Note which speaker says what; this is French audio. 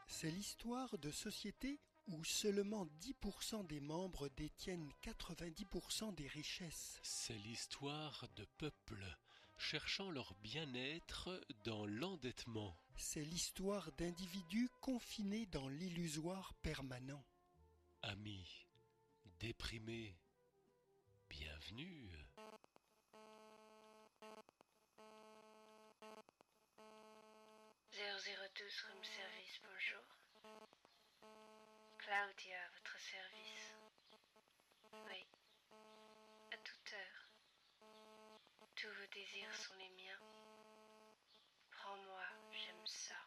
Speaker 1: C'est l'histoire de sociétés où seulement 10% des membres détiennent 90% des richesses.
Speaker 2: C'est l'histoire de peuples cherchant leur bien-être dans l'endettement.
Speaker 1: C'est l'histoire d'individus confinés dans l'illusoire permanent.
Speaker 2: Amis, déprimés, bienvenue.
Speaker 3: 0012 room service, bonjour. Claudia, à votre service. Oui, à toute heure. Tous vos désirs sont les miens. Prends-moi, j'aime ça.